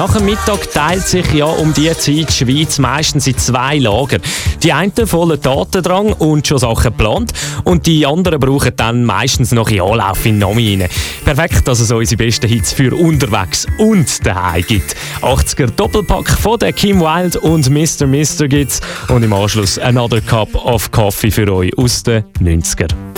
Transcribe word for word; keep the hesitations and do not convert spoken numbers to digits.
Nach dem Mittag teilt sich ja um diese Zeit die Schweiz meistens in zwei Lager. Die einen voller Tatendrang und schon Sachen geplant und die anderen brauchen dann meistens noch einen Anlauf in den Nami rein. Perfekt, dass es unsere besten Hits für unterwegs und daheim gibt. achtziger Doppelpack von der Kim Wilde und Mister Mister gibt's und im Anschluss Another Cup of Coffee für euch aus den neunzigern.